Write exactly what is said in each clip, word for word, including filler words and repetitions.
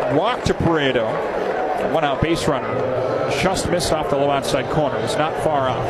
walk to Pareto. One out base runner. Just missed off the low outside corner. It's not far off.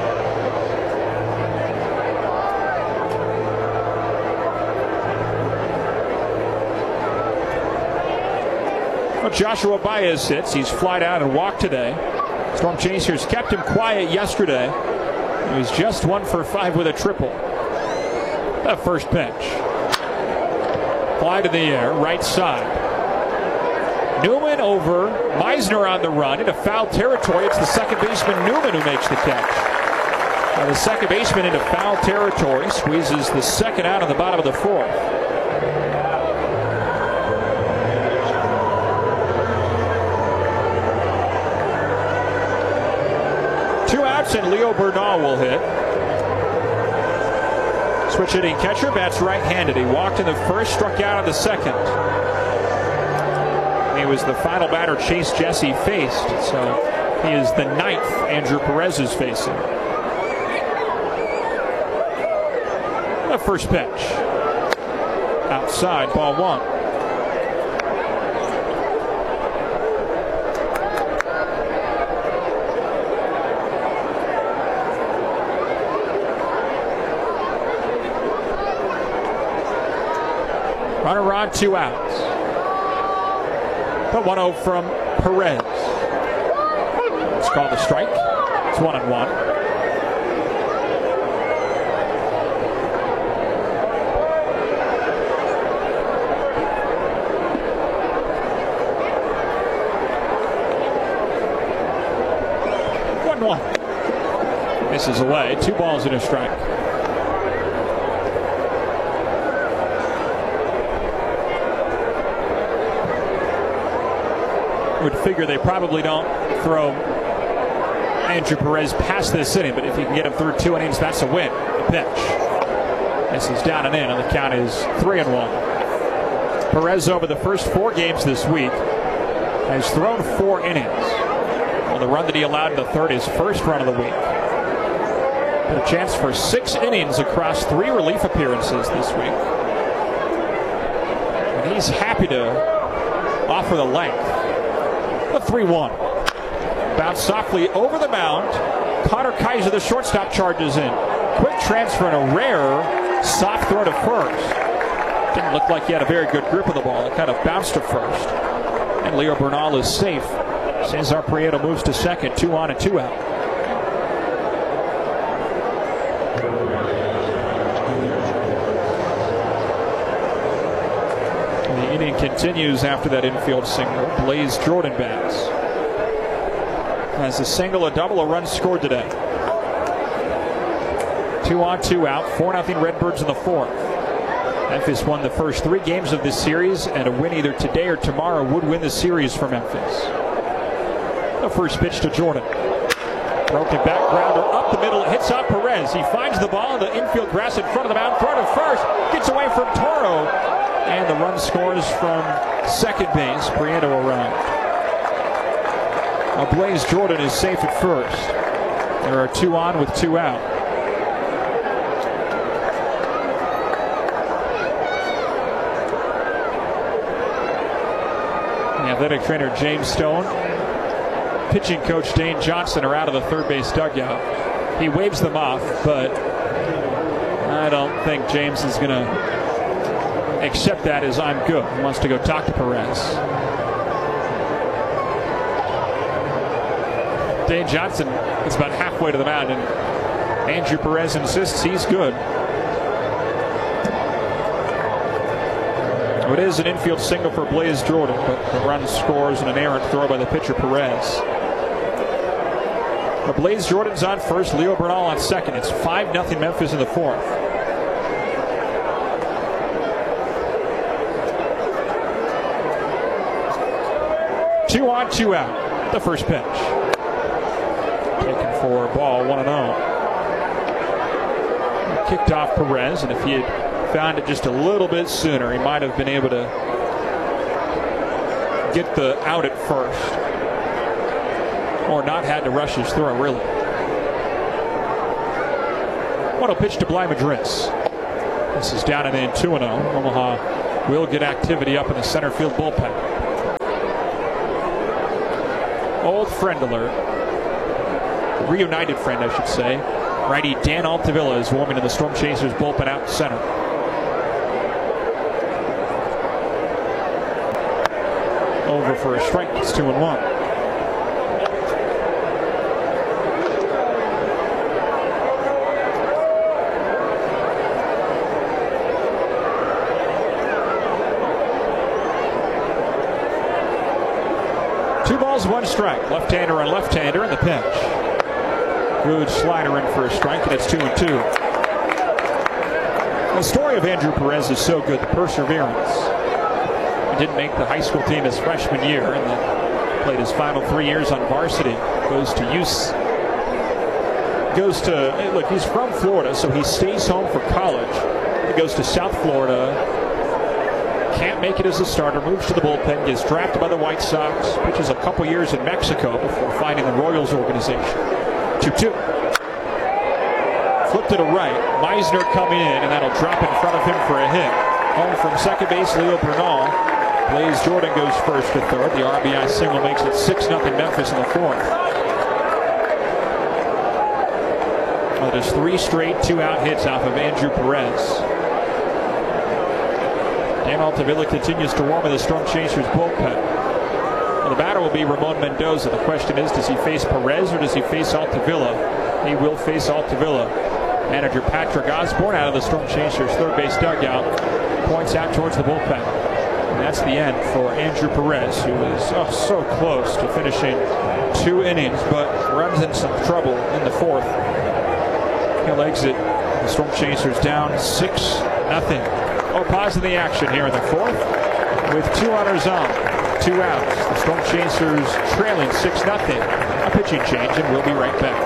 Well, Joshua Baez hits. He's flied out and walked today. Storm Chasers kept him quiet yesterday. He was just one for five with a triple. The first pitch. Fly to the air, right side. Newman over. Meisner on the run into foul territory. It's the second baseman Newman who makes the catch. Now the second baseman into foul territory squeezes the second out of the bottom of the fourth. Two outs and Leo Bernal will hit. Switch hitting catcher, bats right-handed. He walked in the first, struck out in the second. He was the final batter Chase Jesse faced, so he is the ninth Andrew Perez is facing. The first pitch. Outside, ball one. Runner on, two outs. The one oh from Perez. It's called a strike. It's one and one. One one. Misses away. Two balls and a strike. Would figure they probably don't throw Andrew Perez past this inning, but if you can get him through two innings, that's a win. The pitch. This is down and in, and the count is three and one. Perez over the first four games this week has thrown four innings. Well, the run that he allowed in the third is first run of the week. But a chance for six innings across three relief appearances this week. And he's happy to offer the length. The three one. Bounce softly over the mound. Connor Kaiser, the shortstop, charges in. Quick transfer and a rare soft throw to first. Didn't look like he had a very good grip of the ball. It kind of bounced to first. And Leo Bernal is safe. Cesar Prieto moves to second. Two on and two out. The inning continues after that infield single. Blaze Jordan bats. Has a single, a double, a run scored today. Two on, two out. four nothing Redbirds in the fourth. Memphis won the first three games of this series, and a win either today or tomorrow would win the series for Memphis. The first pitch to Jordan. Broken back grounder up the middle. It hits off Perez. He finds the ball in the infield grass in front of the mound. Throw to first. Gets away from Toro. And the run scores from second base. Prieto around. Now Blaze Jordan is safe at first. There are two on with two out. The athletic trainer James Stone, pitching coach Dane Johnson are out of the third base dugout. He waves them off, but I don't think James is going to accept that as I'm good. He wants to go talk to Perez. Dane Johnson is about halfway to the mound, and Andrew Perez insists he's good. It is an infield single for Blaze Jordan, but the run scores an errant throw by the pitcher Perez. But Blaze Jordan's on first, Leo Bernal on second. It's five nothing Memphis in the fourth. Two on, two out. The first pitch. Taken for ball, one and oh. Kicked off Perez, and if he had found it just a little bit sooner, he might have been able to get the out at first, or not had to rush his throw, really. What a pitch to Bly Madris. This is down and in, two and oh. Omaha will get activity up in the center field bullpen. old friend alert. Reunited friend, I should say. Righty Dan Altavilla is warming in the Storm Chasers bullpen out center. Over for a strike. It's two and one. Two balls, one strike. Left-hander on left-hander in the pitch. Good slider in for a strike, and it's two and two. The story of Andrew Perez is so good. The perseverance. He didn't make the high school team his freshman year, and then played his final three years on varsity. Goes to use. Goes to hey, look. He's from Florida, so he stays home for college. He goes to South Florida. Can't make it as a starter, moves to the bullpen, gets drafted by the White Sox, pitches a couple years in Mexico before finding the Royals organization. two two. Flipped to the right. Meisner coming in, and that'll drop in front of him for a hit. Home from second base, Leo Bernal. Blaze Jordan goes first to third. The R B I single makes it six nothing Memphis in the fourth. Well, just three straight two-out hits off of Andrew Perez. Dan Altavilla continues to warm in the Storm Chasers bullpen. Well, the batter will be Ramon Mendoza. The question is, does he face Perez or does he face Altavilla? He will face Altavilla. Manager Patrick Osborne out of the Storm Chasers third base dugout points out towards the bullpen. And that's the end for Andrew Perez, who is oh, so close to finishing two innings, but runs into some trouble in the fourth. He'll exit the Storm Chasers down six nothing. Oh, pause in the action here in the fourth with two runners on, two outs. The Storm Chasers trailing six nothing. A pitching change, and we'll be right back.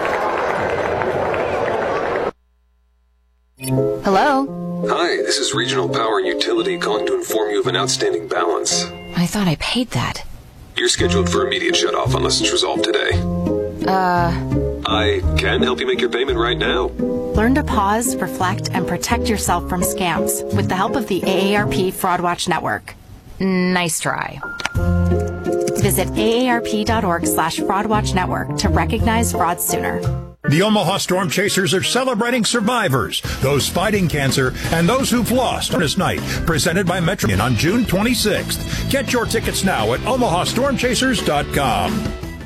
Hello? Hi, this is Regional Power and Utility calling to inform you of an outstanding balance. I thought I paid that. You're scheduled for immediate shutoff unless it's resolved today. Uh... I can help you make your payment right now. Learn to pause, reflect, and protect yourself from scams with the help of the A A R P Fraud Watch Network. Nice try. Visit A A R P dot org slash fraud watch network to recognize fraud sooner. The Omaha Storm Chasers are celebrating survivors, those fighting cancer, and those who've lost on this night, presented by Metro on June twenty-sixth. Get your tickets now at omaha storm chasers dot com.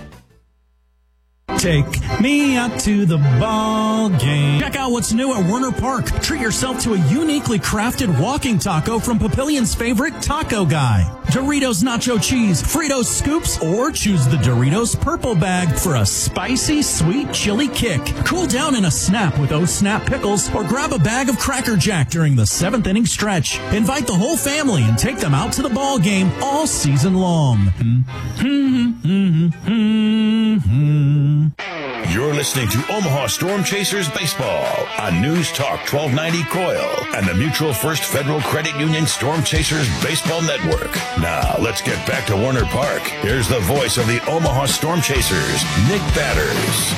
Take me out to the ball game. Check out what's new at Werner Park. Treat yourself to a uniquely crafted walking taco from Papillion's favorite taco guy. Doritos Nacho Cheese, Fritos Scoops, or choose the Doritos Purple Bag for a spicy, sweet chili kick. Cool down in a snap with O Snap Pickles, or grab a bag of Cracker Jack during the seventh inning stretch. Invite the whole family and take them out to the ball game all season long. You're listening to Omaha Storm Chasers Baseball on News Talk twelve ninety Coil and the Mutual First Federal Credit Union Storm Chasers Baseball Network. Now, let's get back to Werner Park. Here's the voice of the Omaha Storm Chasers, Nick Batters.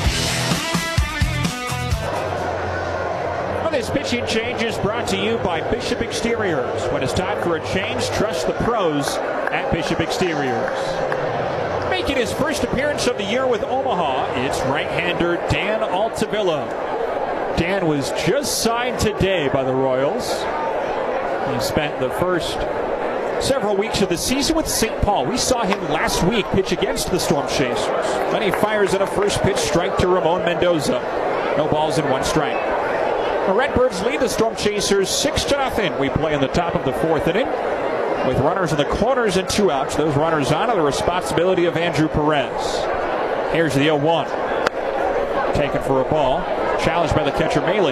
Well, this pitching change is brought to you by Bishop Exteriors. When it's time for a change, trust the pros at Bishop Exteriors. Making his first appearance of the year with Omaha, it's right-hander Dan Altavilla. Dan was just signed today by the Royals. He spent the first several weeks of the season with Saint Paul. We saw him last week pitch against the Storm Chasers. Then he fires in a first pitch strike to Ramon Mendoza. No balls and one strike. The Redbirds lead the Storm Chasers six to nothing. We play in the top of the fourth inning. With runners in the corners and two outs, those runners on are the responsibility of Andrew Perez. Here's the oh one. Taken for a ball. Challenged by the catcher, Maley.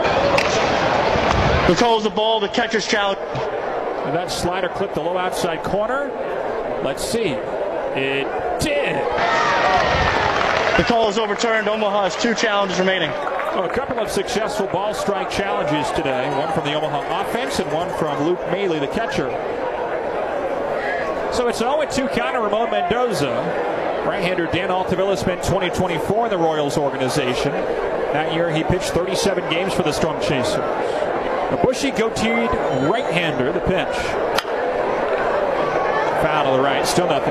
Who calls the ball? The catcher's challenge. And that slider clipped the low outside corner. Let's see. It did. The call is overturned. Omaha has two challenges remaining. Oh, a couple of successful ball strike challenges today. One from the Omaha offense and one from Luke Maley, the catcher. So it's an oh two count to Ramon Mendoza. Right-hander Dan Altavilla spent twenty twenty-four in the Royals organization. That year he pitched thirty-seven games for the Storm Chasers. A bushy goateed right-hander, the pitch. Foul to the right, still nothing.